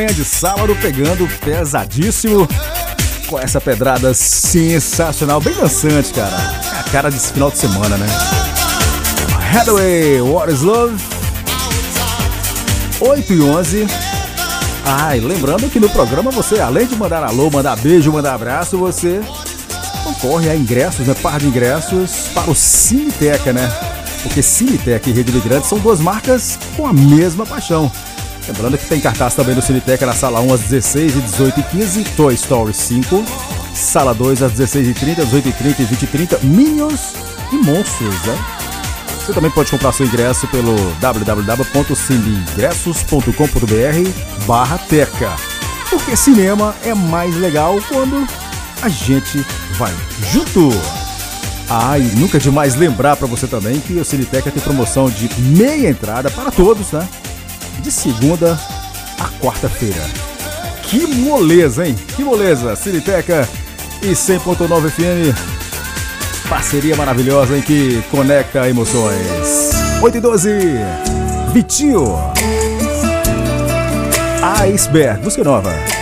De sábado pegando pesadíssimo com essa pedrada sensacional, bem dançante, cara. É a cara desse final de semana, né? Hathaway, What is Love? 8h11. E lembrando que no programa você, além de mandar alô, mandar beijo, mandar abraço, você concorre a ingressos, né? Par de ingressos para o Cineteca, né? Porque Cineteca e Rede Imigrante são duas marcas com a mesma paixão. Lembrando que tem cartaz também no Cineteca na Sala 1 às 16 e 18h15, Toy Story 5, Sala 2 às 16h30, 18h30 e 20h30, Minions e Monstros, né? Você também pode comprar seu ingresso pelo www.cineingressos.com.br/teca, porque cinema é mais legal quando a gente vai junto. E nunca é demais lembrar para você também que o Cineteca tem promoção de meia entrada para todos, né? De segunda a quarta-feira. Que moleza, hein? Que moleza! Cineteca e 100.9 FM. Parceria maravilhosa, hein? Que conecta emoções. 8h12. Vitinho. Iceberg. Música nova.